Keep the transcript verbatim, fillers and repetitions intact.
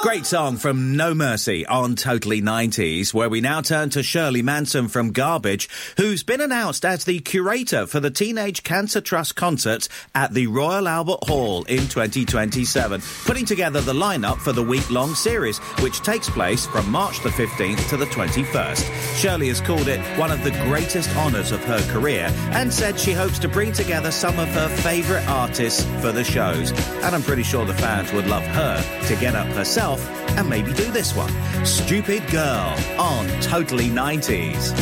Great song from No Mercy on Totally nineties, where we now turn to Shirley Manson from Garbage, who's been announced as the curator for the Teenage Cancer Trust concerts at the Royal Albert Hall in twenty twenty-seven, putting together the lineup for the week-long series, which takes place from March the fifteenth to the twenty-first. Shirley has called it one of the greatest honours of her career and said she hopes to bring together some of her favourite artists for the shows. And I'm pretty sure the fans would love her to get up herself and maybe do this one. Stupid Girl on Totally nineties.